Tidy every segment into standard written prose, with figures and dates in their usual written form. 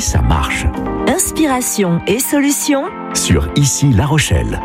ça marche. Inspiration et solutions Sur Ici La Rochelle.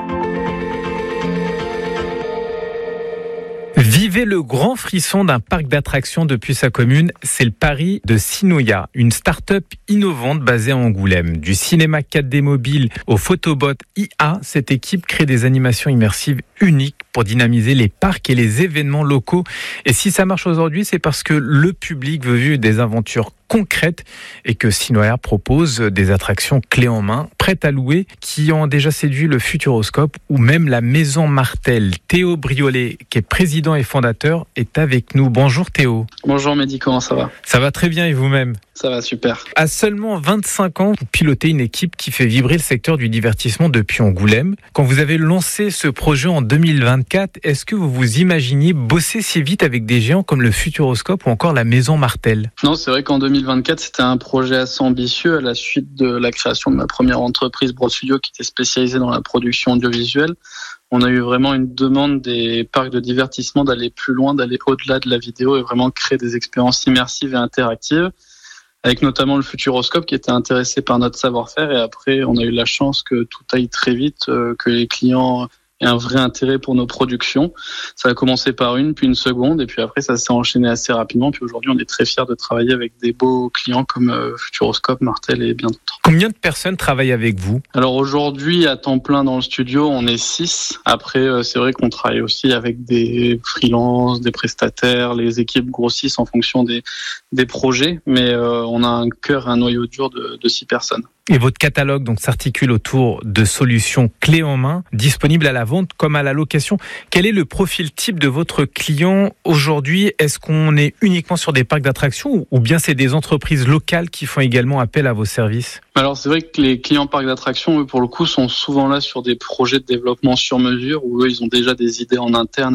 Vivez le grand frisson d'un parc d'attractions depuis sa commune, c'est le pari de Sinoia, une start-up innovante basée à Angoulême. Du cinéma 4D mobile au photobot IA, cette équipe crée des animations immersives uniques pour dynamiser les parcs et les événements locaux. Et si ça marche aujourd'hui, c'est parce que le public veut vivre des aventures concrètes et que Sinoia propose des attractions clés en main, prêtes à louer, qui ont déjà séduit le Futuroscope ou même la Maison Martel. Théo Briolet, qui est président et fondateur, est avec nous. Bonjour Théo. Bonjour Mehdi, comment ça va ? Ça va très bien et vous-même ? Ça va super. À seulement 25 ans, vous pilotez une équipe qui fait vibrer le secteur du divertissement depuis Angoulême. Quand vous avez lancé ce projet en 2024, est-ce que vous vous imaginiez bosser si vite avec des géants comme le Futuroscope ou encore la Maison Martel ? Non, c'est vrai qu'en 2024, c'était un projet assez ambitieux à la suite de la création de ma première entreprise, Broad Studio, qui était spécialisée dans la production audiovisuelle. On a eu vraiment une demande des parcs de divertissement d'aller plus loin, d'aller au-delà de la vidéo et vraiment créer des expériences immersives et interactives, avec notamment le Futuroscope qui était intéressé par notre savoir-faire. Et après, on a eu la chance que tout aille très vite, que les clients aient un vrai intérêt pour nos productions. Ça a commencé par une, puis une seconde, et puis après, ça s'est enchaîné assez rapidement. Puis aujourd'hui, on est très fiers de travailler avec des beaux clients comme Futuroscope, Martel et bien d'autres. Combien de personnes travaillent avec vous ? Alors aujourd'hui, à temps plein dans le studio, on est 6. Après, c'est vrai qu'on travaille aussi avec des freelances, des prestataires. Les équipes grossissent en fonction des projets, mais on a un cœur, un noyau dur de 6 personnes. Et votre catalogue donc s'articule autour de solutions clés en main, disponibles à la vente comme à la location. Quel est le profil type de votre client aujourd'hui ? Est-ce qu'on est uniquement sur des parcs d'attractions ou bien c'est des entreprises locales qui font également appel à vos services ? Alors c'est vrai que les clients parcs d'attractions, eux, pour le coup, sont souvent là sur des projets de développement sur mesure où eux, ils ont déjà des idées en interne